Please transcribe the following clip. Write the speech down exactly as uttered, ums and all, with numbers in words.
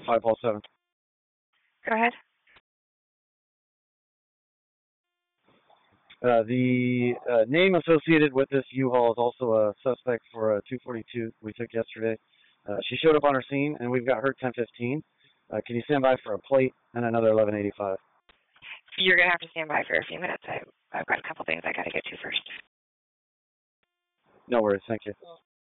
five Paul seven. Go ahead. Uh, the uh, name associated with this U-Haul is also a suspect for a two forty-two we took yesterday. Uh, she showed up on her scene, and we've got her ten fifteen. Uh, can you stand by for a plate and another eleven eighty-five? You're going to have to stand by for a few minutes. I, I've got a couple things I got to get to first. No worries. Thank you.